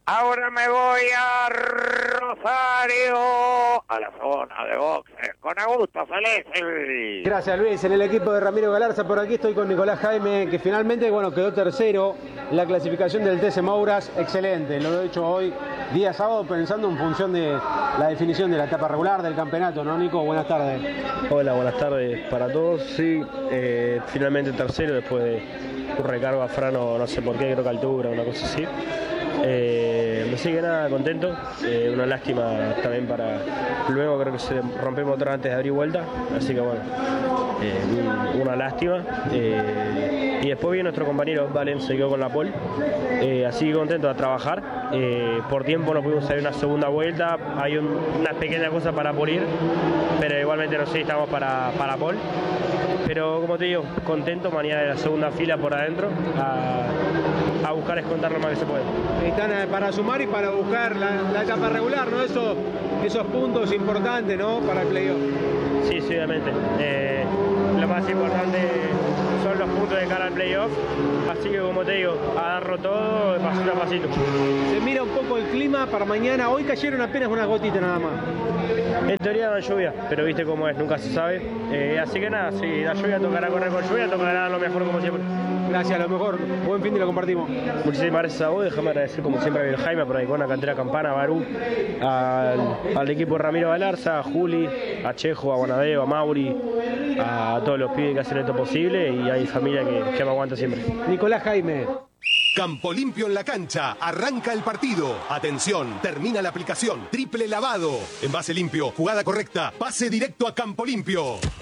Ahora me voy a Rosario, a la zona de boxe, con Augusto Celeste. Gracias, Luis. En el equipo de Ramiro Galarza, por aquí estoy con Nicolás Jaime, que finalmente quedó tercero en la clasificación del TC Mouras. Excelente, lo he hecho hoy, día sábado, pensando en función de la definición de la etapa regular del campeonato, ¿no, Nico? Buenas tardes. Hola, buenas tardes para todos. Sí, finalmente tercero después de un recargo a Frano, no sé por qué, creo que altura, una cosa así. Así que nada, contento. Una lástima también para luego, creo que se rompió el motor antes de abrir vuelta, así que bueno, una lástima. Y después viene nuestro compañero Valen, se quedó con la pole, así que contento de trabajar. Por tiempo no pudimos salir una segunda vuelta, hay una pequeña cosa para pulir, pero igualmente no sé si estamos para pole. Pero como te digo, contento, mañana de la segunda fila por adentro, a buscar escontar lo más que se puede. Están para sumar y para buscar la etapa regular, ¿no? Esos puntos importantes, ¿no? Para el playoff. Sí, obviamente. Lo más importante son los puntos de cara al playoff, así que como te digo, a darlo todo de pasito a pasito. Se mira un poco el clima para mañana, hoy cayeron apenas unas gotitas nada más. En teoría da lluvia, pero viste cómo es, nunca se sabe. Así que nada, si da lluvia tocará correr con lluvia, tocará lo mejor como siempre. Gracias, a lo mejor. Buen fin y lo compartimos. Muchísimas gracias a vos, déjame agradecer como siempre a Abel Jaime, por ahí con la cantera Campana, a Barú, al equipo de Ramiro Galarza, a Juli, a Chejo, a Bonadeo, a Mauri, a todos los pibes que hacen esto posible y a mi familia que me aguanta siempre. Nicolás Jaime. Campo limpio en la cancha, arranca el partido. Atención, termina la aplicación, triple lavado. Envase limpio, jugada correcta, pase directo a Campo Limpio.